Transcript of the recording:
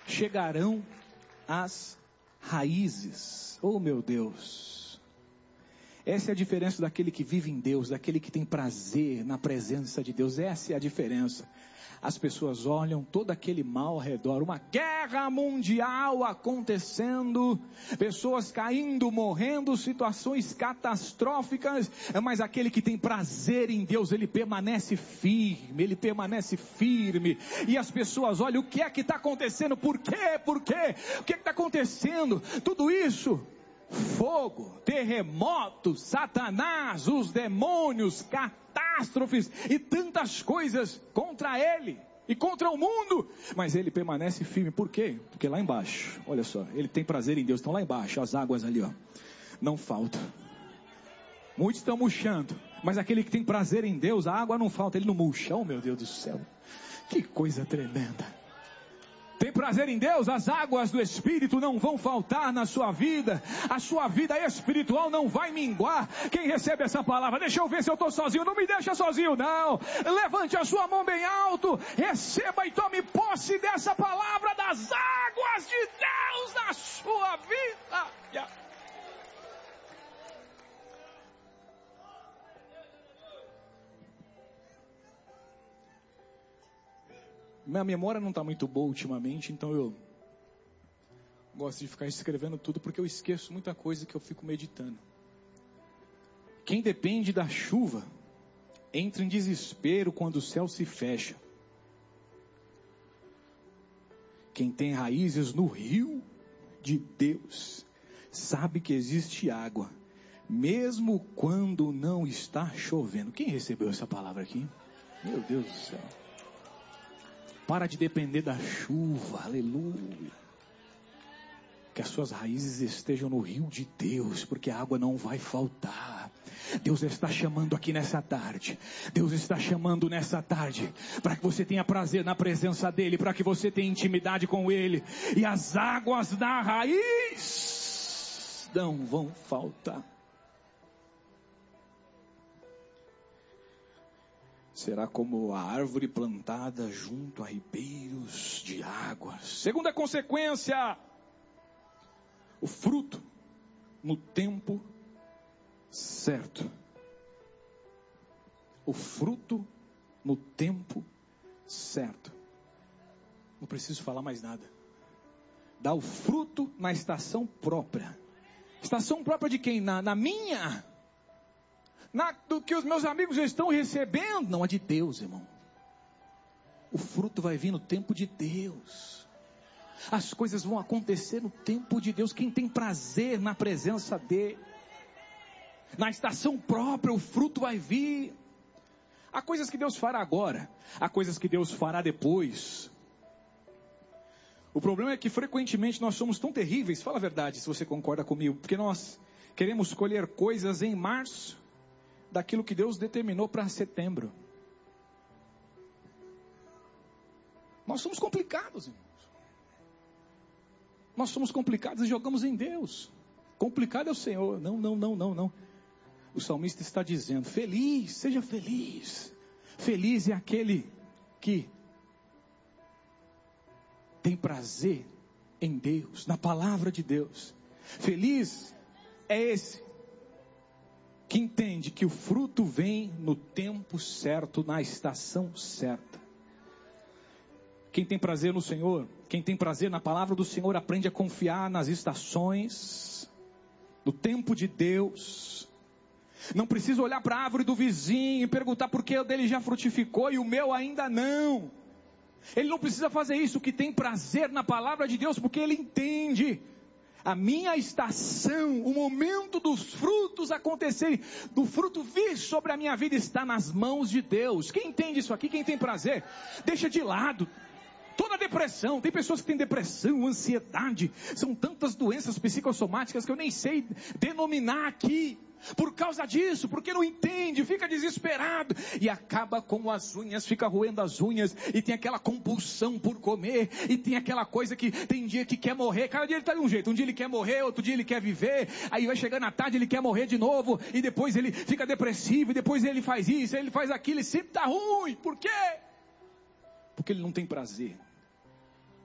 chegarão às raízes. Oh meu Deus! Essa é a diferença daquele que vive em Deus, daquele que tem prazer na presença de Deus. Essa é a diferença. As pessoas olham todo aquele mal ao redor, uma guerra mundial acontecendo, pessoas caindo, morrendo, situações catastróficas, mas aquele que tem prazer em Deus, ele permanece firme, e as pessoas olham, o que é que está acontecendo? Por quê? O que é que está acontecendo? Tudo isso, fogo, terremotos, Satanás, os demônios, catástrofes e tantas coisas contra ele e contra o mundo, mas ele permanece firme. Por quê? Porque lá embaixo, olha só, ele tem prazer em Deus. Estão lá embaixo, as águas ali, ó, não falta. Muitos estão murchando, mas aquele que tem prazer em Deus, a água não falta, ele não murcha. Oh meu Deus do céu, que coisa tremenda. Tem prazer em Deus, as águas do Espírito não vão faltar na sua vida. A sua vida espiritual não vai minguar. Quem recebe essa palavra? Deixa eu ver se eu estou sozinho. Não me deixa sozinho, não. Levante a sua mão bem alto. Receba e tome posse dessa palavra das águas de Deus na sua vida. Minha memória não está muito boa ultimamente, então eu gosto de ficar escrevendo tudo, porque eu esqueço muita coisa que eu fico meditando. Quem depende da chuva, entra em desespero quando o céu se fecha. Quem tem raízes no rio de Deus, sabe que existe água, mesmo quando não está chovendo. Quem recebeu essa palavra aqui? Meu Deus do céu. Para de depender da chuva, aleluia. Que as suas raízes estejam no rio de Deus, porque a água não vai faltar. Deus está chamando aqui nessa tarde. Deus está chamando nessa tarde, para que você tenha prazer na presença dEle, para que você tenha intimidade com Ele. E as águas da raiz não vão faltar. Será como a árvore plantada junto a ribeiros de águas. Segunda consequência, o fruto no tempo certo. O fruto no tempo certo. Não preciso falar mais nada. Dá o fruto na estação própria. Estação própria de quem? Na minha? Do que os meus amigos estão recebendo? Não, a de Deus, irmão. O fruto vai vir no tempo de Deus. As coisas vão acontecer no tempo de Deus. Quem tem prazer na presença dele, na estação própria, o fruto vai vir. Há coisas que Deus fará agora, há coisas que Deus fará depois. O problema é que frequentemente nós somos tão terríveis, fala a verdade se você concorda comigo, porque nós queremos colher coisas em março daquilo que Deus determinou para setembro. Nós somos complicados, irmãos. Nós somos complicados e jogamos em Deus. Complicado é o Senhor. Não. O salmista está dizendo, feliz, seja feliz. Feliz é aquele que tem prazer em Deus, na palavra de Deus. Feliz é esse que entende que o fruto vem no tempo certo, na estação certa. Quem tem prazer no Senhor, quem tem prazer na palavra do Senhor, aprende a confiar nas estações, no tempo de Deus. Não precisa olhar para a árvore do vizinho e perguntar por que o dele já frutificou e o meu ainda não. Ele não precisa fazer isso, que tem prazer na palavra de Deus, porque ele entende. A minha estação, o momento dos frutos acontecerem, do fruto vir sobre a minha vida, está nas mãos de Deus. Quem entende isso aqui, quem tem prazer, deixa de lado toda a depressão. Tem pessoas que têm depressão, ansiedade, são tantas doenças psicossomáticas que eu nem sei denominar aqui. Por causa disso, porque não entende, fica desesperado e acaba com as unhas, fica roendo as unhas e tem aquela compulsão por comer e tem aquela coisa que tem dia que quer morrer, cada dia ele está de um jeito, um dia ele quer morrer, outro dia ele quer viver, aí vai chegando à tarde ele quer morrer de novo e depois ele fica depressivo e depois ele faz isso, ele faz aquilo e sempre está ruim. Por quê? Porque ele não tem prazer